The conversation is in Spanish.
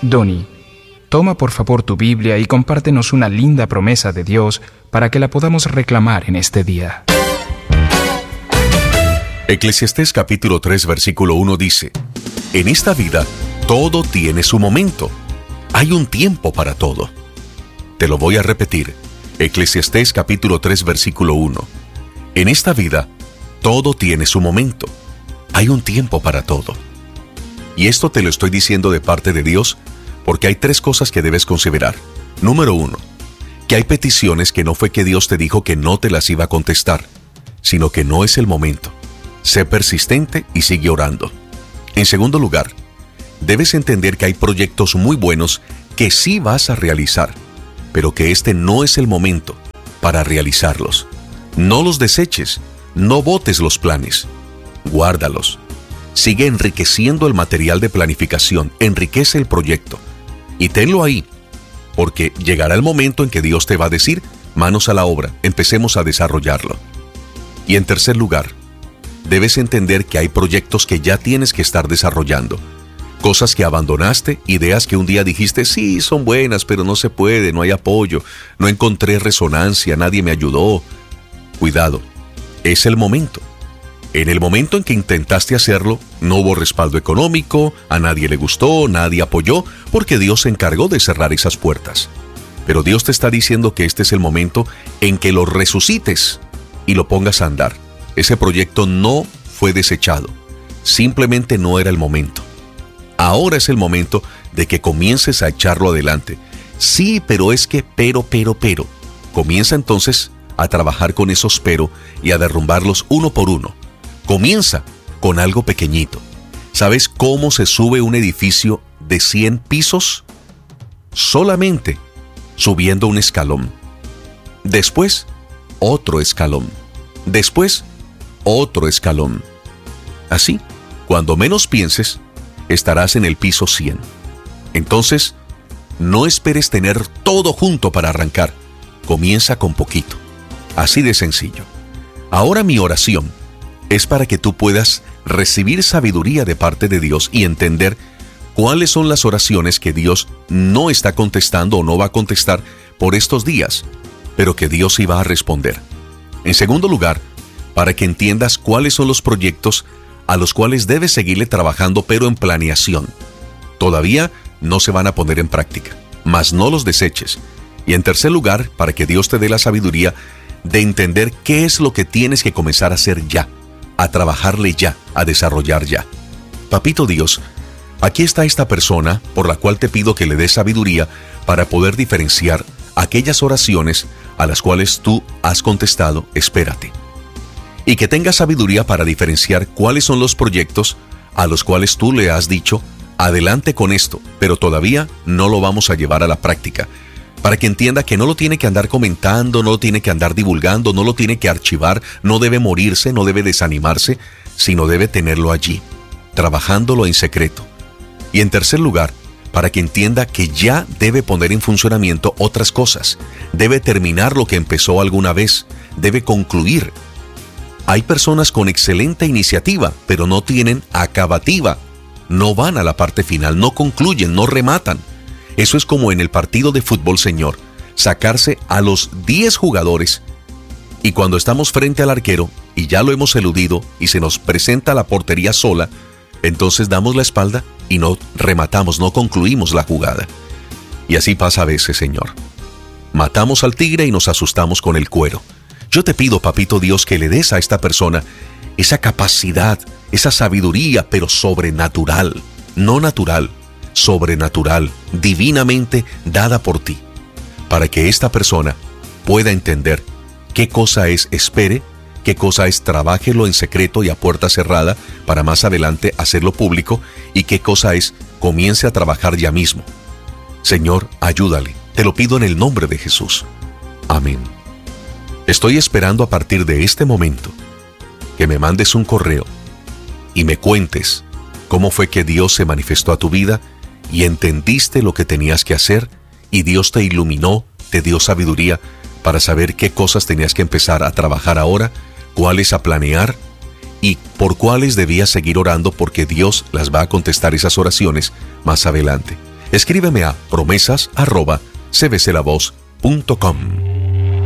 Donnie, toma por favor tu Biblia y compártenos una linda promesa de Dios para que la podamos reclamar en este día. Eclesiastés capítulo 3 versículo 1 dice: En esta vida todo tiene su momento. Hay un tiempo para todo. Te lo voy a repetir. Eclesiastés capítulo 3 versículo 1. En esta vida todo tiene su momento. Hay un tiempo para todo. Y esto te lo estoy diciendo de parte de Dios porque hay 3 cosas que debes considerar. Número 1, que hay peticiones que no fue que Dios te dijo que no te las iba a contestar, sino que no es el momento. Sé persistente y sigue orando. En segundo lugar, debes entender que hay proyectos muy buenos que sí vas a realizar, pero que este no es el momento para realizarlos. No los deseches, no botes los planes, guárdalos. Sigue enriqueciendo el material de planificación, enriquece el proyecto y tenlo ahí, porque llegará el momento en que Dios te va a decir: manos a la obra, empecemos a desarrollarlo. Y en tercer lugar, debes entender que hay proyectos que ya tienes que estar desarrollando. Cosas que abandonaste, ideas que un día dijiste: sí, son buenas, pero no se puede, no hay apoyo, no encontré resonancia, nadie me ayudó. Cuidado, es el momento. En el momento en que intentaste hacerlo, no hubo respaldo económico, a nadie le gustó, nadie apoyó, porque Dios se encargó de cerrar esas puertas. Pero Dios te está diciendo que este es el momento en que lo resucites y lo pongas a andar. Ese proyecto no fue desechado, simplemente no era el momento. Ahora es el momento de que comiences a echarlo adelante. Sí, pero es que, pero. Comienza entonces a trabajar con esos pero y a derrumbarlos uno por uno. Comienza con algo pequeñito. ¿Sabes cómo se sube un edificio de 100 pisos? Solamente subiendo un escalón. Después, otro escalón. Después, otro escalón. Así, cuando menos pienses, estarás en el piso 100. Entonces, no esperes tener todo junto para arrancar. Comienza con poquito. Así de sencillo. Ahora mi oración es para que tú puedas recibir sabiduría de parte de Dios y entender cuáles son las oraciones que Dios no está contestando o no va a contestar por estos días, pero que Dios iba a responder. En segundo lugar, para que entiendas cuáles son los proyectos a los cuales debes seguirle trabajando, pero en planeación. Todavía no se van a poner en práctica, mas no los deseches. Y en tercer lugar, para que Dios te dé la sabiduría de entender qué es lo que tienes que comenzar a hacer ya, a trabajarle ya, a desarrollar ya. Papito Dios, aquí está esta persona por la cual te pido que le des sabiduría para poder diferenciar aquellas oraciones a las cuales tú has contestado: espérate. Y que tenga sabiduría para diferenciar cuáles son los proyectos a los cuales tú le has dicho: adelante con esto, pero todavía no lo vamos a llevar a la práctica. Para que entienda que no lo tiene que andar comentando, no lo tiene que andar divulgando, no lo tiene que archivar, no debe morirse, no debe desanimarse, sino debe tenerlo allí, trabajándolo en secreto. Y en tercer lugar, para que entienda que ya debe poner en funcionamiento otras cosas, debe terminar lo que empezó alguna vez, debe concluir. Hay personas con excelente iniciativa, pero no tienen acabativa, no van a la parte final, no concluyen, no rematan. Eso es como en el partido de fútbol, Señor, sacarse a los 10 jugadores y cuando estamos frente al arquero y ya lo hemos eludido y se nos presenta la portería sola, entonces damos la espalda y no rematamos, no concluimos la jugada. Y así pasa a veces, Señor. Matamos al tigre y nos asustamos con el cuero. Yo te pido, Papito Dios, que le des a esta persona esa capacidad, esa sabiduría, pero sobrenatural, no natural, sobrenatural, divinamente dada por ti, para que esta persona pueda entender qué cosa es espere, qué cosa es trabájelo en secreto y a puerta cerrada para más adelante hacerlo público, y qué cosa es comience a trabajar ya mismo. Señor, ayúdale, te lo pido en el nombre de Jesús. Amén. Estoy esperando a partir de este momento que me mandes un correo y me cuentes cómo fue que Dios se manifestó a tu vida y entendiste lo que tenías que hacer y Dios te iluminó, te dio sabiduría para saber qué cosas tenías que empezar a trabajar ahora, cuáles a planear y por cuáles debías seguir orando, porque Dios las va a contestar esas oraciones más adelante. Escríbeme a promesas@cbclavoz.com.